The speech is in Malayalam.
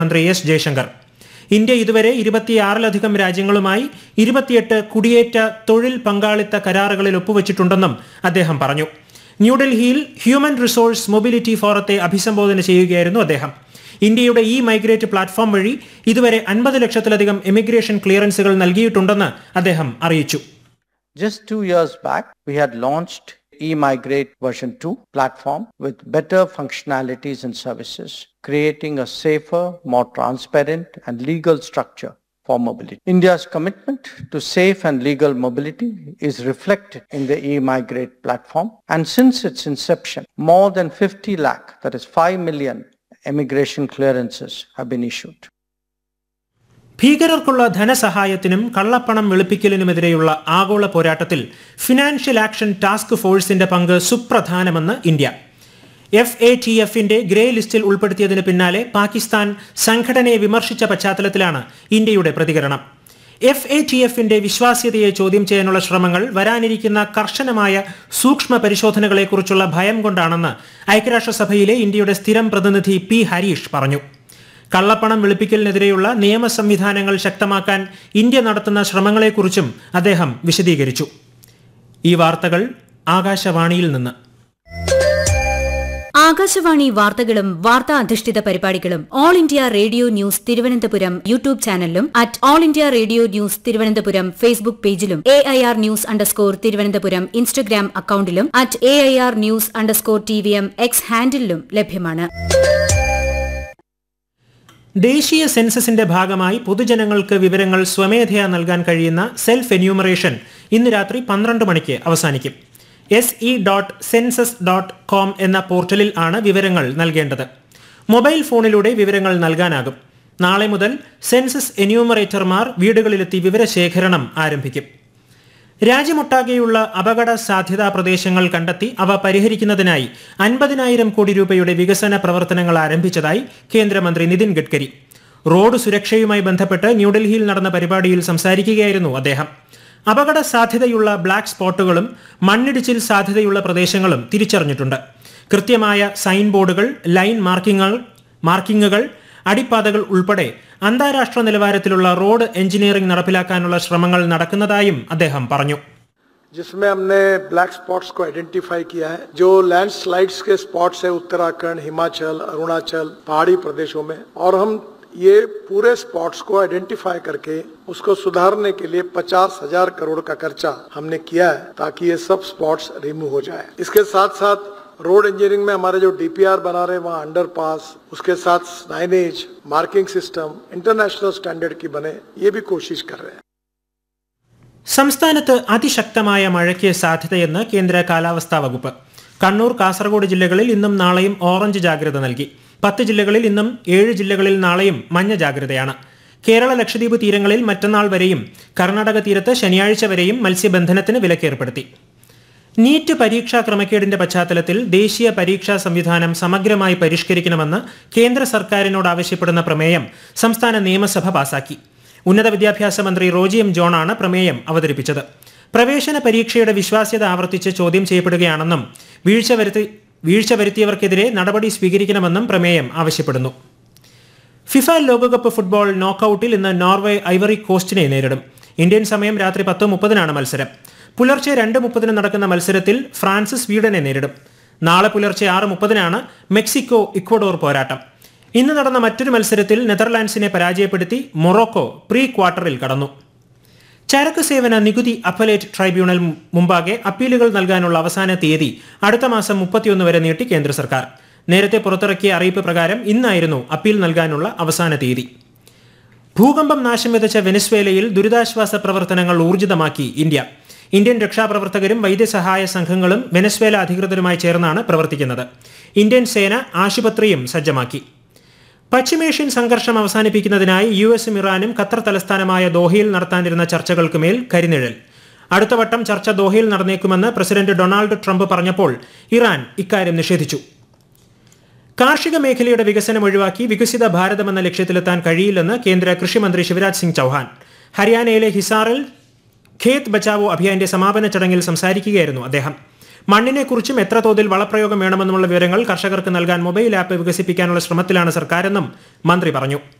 മന്ത്രി എസ് ജയശങ്കർ. ഇന്ത്യ ഇതുവരെ 26-ലധികം രാജ്യങ്ങളുമായി 28 കുടിയേറ്റ തൊഴിൽ പങ്കാളിത്ത കരാറുകളിൽ ഒപ്പുവച്ചിട്ടുണ്ടെന്നും അദ്ദേഹം പറഞ്ഞു. ന്യൂഡൽഹിയിൽ ഹ്യൂമൻ റിസോഴ്സ് മൊബിലിറ്റി ഫോറത്തെ അഭിസംബോധന ചെയ്യുകയായിരുന്നു അദ്ദേഹം. ഇന്ത്യയുടെ ഈ മൈഗ്രേറ്റ് പ്ലാറ്റ്ഫോം വഴി ഇതുവരെ 50 ലക്ഷത്തിലധികം എമിഗ്രേഷൻ ക്ലിയറൻസുകൾ നൽകിയിട്ടുണ്ടെന്ന് അദ്ദേഹം അറിയിച്ചു. Just 2 years back, we had launched eMigrate version 2 platform with better functionalities and services, creating a safer, more transparent and legal structure for mobility. India's commitment to safe and legal mobility is reflected in the eMigrate platform, and since its inception, more than 50 lakh, that is 5 million immigration clearances have been issued. ഭീകരർക്കുള്ള ധനസഹായത്തിനും കള്ളപ്പണം വെളുപ്പിക്കലിനുമെതിരെയുള്ള ആഗോള പോരാട്ടത്തിൽ ഫിനാൻഷ്യൽ ആക്ഷൻ ടാസ്ക് ഫോഴ്സിന്റെ പങ്ക് സുപ്രധാനമെന്ന് ഇന്ത്യ. FATFന്റെ ഗ്രേ ലിസ്റ്റിൽ ഉൾപ്പെടുത്തിയതിന് പിന്നാലെ പാകിസ്ഥാൻ സംഘടനയെ വിമർശിച്ച പശ്ചാത്തലത്തിലാണ് ഇന്ത്യയുടെ പ്രതികരണം. FATFന്റെ വിശ്വാസ്യതയെ ചോദ്യം ചെയ്യാനുള്ള ശ്രമങ്ങൾ വരാനിരിക്കുന്ന കർശനമായ സൂക്ഷ്മ പരിശോധനകളെക്കുറിച്ചുള്ള ഭയം കൊണ്ടാണെന്ന് ഐക്യരാഷ്ട്രസഭയിലെ ഇന്ത്യയുടെ സ്ഥിരം പ്രതിനിധി P. ഹരീഷ് പറഞ്ഞു. കള്ളപ്പണം വെളുപ്പിക്കലിനെതിരെയുള്ള നിയമ സംവിധാനങ്ങൾ ശക്തമാക്കാൻ ഇന്ത്യ നടത്തുന്ന ശ്രമങ്ങളെക്കുറിച്ചും അദ്ദേഹം വിശദീകരിച്ചു. ഈ വാർത്തകൾ ആകാശവാണിയിൽ നിന്ന്. ആകാശവാണി വാർത്തകളും വാർത്താ അധിഷ്ഠിത പരിപാടികളും all India radio news Thiruvananthapuram YouTube ചാനലിലും @all India radio news Thiruvananthapuram Facebook പേജിലും AIR ന്യൂസ് _ ഇൻസ്റ്റഗ്രാം അക്കൌണ്ടിലും @AIR ന്യൂസ് _TVM X ഹാൻഡിലും ലഭ്യമാണ്. ദേശീയ സെൻസസിന്റെ ഭാഗമായി പൊതുജനങ്ങൾക്ക് വിവരങ്ങൾ സ്വമേധയാ നൽകാൻ കഴിയുന്ന സെൽഫ് എന്യൂമറേഷൻ ഇന്ന് രാത്രി 12 മണിക്ക് അവസാനിക്കും. se.census.com എന്ന പോർട്ടലിൽ ആണ് വിവരങ്ങൾ നൽകേണ്ടത്. മൊബൈൽ ഫോണിലൂടെ വിവരങ്ങൾ നൽകാനാകും. നാളെ മുതൽ സെൻസസ് എന്യൂമറേറ്റർമാർ വീടുകളിലെത്തി വിവരശേഖരണം ആരംഭിക്കും. രാജ്യമൊട്ടാകെയുള്ള അപകട സാധ്യതാ പ്രദേശങ്ങൾ കണ്ടെത്തി അവ പരിഹരിക്കുന്നതിനായി 50,000 കോടി രൂപയുടെ വികസന പ്രവർത്തനങ്ങൾ ആരംഭിച്ചതായി കേന്ദ്രമന്ത്രി നിതിൻ ഗഡ്കരി. റോഡ് സുരക്ഷയുമായി ബന്ധപ്പെട്ട് ന്യൂഡൽഹിയിൽ നടന്ന പരിപാടിയിൽ സംസാരിക്കുകയായിരുന്നു അദ്ദേഹം. അപകട സാധ്യതയുള്ള ബ്ലാക്ക് സ്പോട്ടുകളും മണ്ണിടിച്ചിൽ സാധ്യതയുള്ള പ്രദേശങ്ങളും തിരിച്ചറിഞ്ഞിട്ടുണ്ട്. കൃത്യമായ സൈൻ ബോർഡുകൾ, ലൈൻ മാർക്കിങ്ങുകൾ, അടിപ്പാതകൾ ഉൾപ്പെടെ അന്താരാഷ്ട്ര നിലവാരത്തിലുള്ള റോഡ് എഞ്ചിനീയറിംഗ് നടപ്പിലാക്കാനുള്ള ശ്രമങ്ങൾ നടക്കുന്നതായും അദ്ദേഹം പറഞ്ഞു. जिसमें हमने ब्लैक स्पॉट्स को आइडेंटिफाई किया है. जो लैंडस्लाइड्स के स्पॉट्स है उत्तराखंड, हिमाचल, अरुणाचल, पहाड़ी प्रदेशों में, और हम ये पूरे स्पॉट्स को आइडेंटिफाई करके उसको सुधारने के लिए 50,000 करोड़ का खर्चा हमने किया है ताकि ये सब स्पॉट्स रिमूव हो जाए. इसके साथ साथ रोड इंजीनियरिंग में हमारे जो DPR बना रहे हैं वहाँ अंडरपास, उसके साथ signage, marking system international standard की बने, ये भी कोशिश कर रहे हैं. സംസ്ഥാനത്ത് അതിശക്തമായ മഴയ്ക്ക് സാധ്യതയെന്ന് കേന്ദ്ര കാലാവസ്ഥാ വകുപ്പ്. കണ്ണൂർ, കാസർഗോഡ് ജില്ലകളിൽ ഇന്നും നാളെയും ഓറഞ്ച് ജാഗ്രത നൽകി. 10 ജില്ലകളിൽ ഇന്നും 7 ജില്ലകളിൽ നാളെയും മഞ്ഞ ജാഗ്രതയാണ്. കേരള ലക്ഷദ്വീപ് തീരങ്ങളിൽ മറ്റന്നാൾ വരെയും കർണാടക തീരത്ത് ശനിയാഴ്ച വരെയും മത്സ്യബന്ധനത്തിന് വിലക്കേർപ്പെടുത്തി. നീറ്റ് പരീക്ഷാ ക്രമക്കേടിന്റെ പശ്ചാത്തലത്തിൽ ദേശീയ പരീക്ഷാ സംവിധാനം സമഗ്രമായി പരിഷ്കരിക്കണമെന്ന് കേന്ദ്ര സർക്കാരിനോട് ആവശ്യപ്പെടുന്ന പ്രമേയം സംസ്ഥാന നിയമസഭ പാസാക്കി. ഉന്നത വിദ്യാഭ്യാസ മന്ത്രി റോജി എം ജോണാണ് പ്രമേയം അവതരിപ്പിച്ചത്. പ്രവേശന പരീക്ഷയുടെ വിശ്വാസ്യത ആവർത്തിച്ച് ചോദ്യം ചെയ്യപ്പെടുകയാണെന്നും വീഴ്ച വരുത്തിയവർക്കെതിരെ നടപടി സ്വീകരിക്കണമെന്നും പ്രമേയം ആവശ്യപ്പെടുന്നു. ഫിഫ ലോകകപ്പ് ഫുട്ബോൾ നോക്കൌട്ടിൽ ഇന്ന് നോർവേ ഐവറി കോസ്റ്റിനെ നേരിടും. ഇന്ത്യൻ സമയം രാത്രി 10:30 മത്സരം. പുലർച്ചെ 2:30 നടക്കുന്ന മത്സരത്തിൽ ഫ്രാൻസ് സ്വീഡനെ നേരിടും. നാളെ പുലർച്ചെ 6:30 മെക്സിക്കോ ഇക്വഡോർ പോരാട്ടം. ഇന്ന് നടന്ന മറ്റൊരു മത്സരത്തിൽ നെതർലാൻഡ്സിനെ പരാജയപ്പെടുത്തി മൊറോക്കോ പ്രീ ക്വാർട്ടറിൽ കടന്നു. ചരക്ക് സേവന നികുതി അപ്പലേറ്റ് ട്രൈബ്യൂണൽ മുമ്പാകെ അപ്പീലുകൾ നൽകാനുള്ള അവസാന തീയതി അടുത്ത മാസം 31 വരെ നീട്ടി കേന്ദ്ര സർക്കാർ. നേരത്തെ പുറത്തിറക്കിയ അറിയിപ്പ് പ്രകാരം ഇന്നായിരുന്നു അപ്പീൽ നൽകാനുള്ള അവസാന തീയതി. ഭൂകമ്പം നാശം വിതച്ച വെനസ്വേലയിൽ ദുരിതാശ്വാസ പ്രവർത്തനങ്ങൾ ഊർജിതമാക്കി ഇന്ത്യ. ഇന്ത്യൻ രക്ഷാപ്രവർത്തകരും വൈദ്യസഹായ സംഘങ്ങളും വെനസ്വേല അധികൃതരുമായി ചേർന്നാണ് പ്രവർത്തിക്കുന്നത്. ഇന്ത്യൻ സേന ആശുപത്രിയും സജ്ജമാക്കി. പശ്ചിമേഷ്യൻ സംഘർഷം അവസാനിപ്പിക്കുന്നതിനായി US-ഉം ഇറാനും ഖത്തർ തലസ്ഥാനമായ ദോഹയിൽ നടത്താനിരുന്ന ചർച്ചകൾക്ക് മേൽ കരിനിഴൽ. അടുത്ത വട്ടം ചർച്ച ദോഹയിൽ നടന്നേക്കുമെന്ന് പ്രസിഡന്റ് ഡൊണാൾഡ് ട്രംപ് പറഞ്ഞപ്പോൾ ഇറാൻ ഇക്കാര്യം നിഷേധിച്ചു. കാർഷിക മേഖലയുടെ വികസനം ഒഴിവാക്കി വികസിത ഭാരതമെന്ന ലക്ഷ്യത്തിലെത്താൻ കഴിയില്ലെന്ന് കേന്ദ്ര കൃഷിമന്ത്രി ശിവരാജ് സിംഗ് ചൌഹാൻ. ഹരിയാനയിലെ ഹിസാറിൽ ഖേത് ബച്ചാവോ അഭിയാന്റെ സമാപന ചടങ്ങിൽ സംസാരിക്കുകയായിരുന്നു അദ്ദേഹം. മണ്ണിനെക്കുറിച്ചും എത്ര തോതിൽ വളപ്രയോഗം വേണമെന്നുമുള്ള വിവരങ്ങൾ കർഷകർക്ക് നൽകാൻ മൊബൈൽ ആപ്പ് വികസിപ്പിക്കാനുള്ള ശ്രമത്തിലാണ് സർക്കാരെന്നും മന്ത്രി പറഞ്ഞു.